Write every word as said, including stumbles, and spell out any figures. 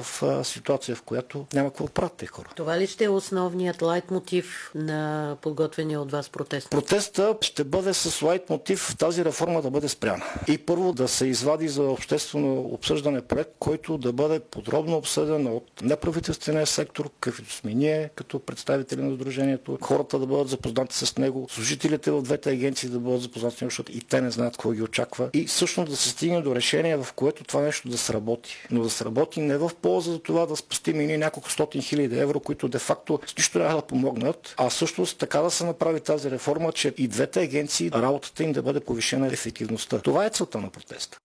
в а, ситуация, в която няма какво правят тези хора. Това ли ще е основният лайтмотив на подготвения от вас протест? Протеста ще бъде с лайтмотив тази реформа да бъде спряна. И първо да се извади за обществено обсъждане проект, който да бъде подробно обсъден от неправителствения сектор, каквито сме ние, като представители на Сдружението, хората да бъдат запознати с него, служителите в двете агенции да бъдат запознати с него, защото и те не знаят какво ги очаква. И всъщност да се стигне до решение, в което това нещо да сработи. Но да сработи не в полза за това да спастим и няколко стотин хиляди евро, които де-факто с нищо няма да помогнат, а всъщност така да се направи тази реформа, че и двете агенции работата им да бъде повишена ефективността. Това е целта на протеста.